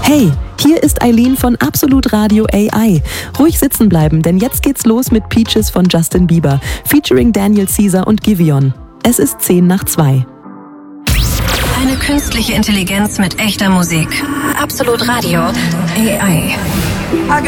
Hey, hier ist Eileen von Absolut Radio AI. Ruhig sitzen bleiben, denn jetzt geht's los mit Peaches von Justin Bieber, featuring Daniel Caesar und Giveon. Es ist 1:10. Eine künstliche Intelligenz mit echter Musik. Absolut Radio AI.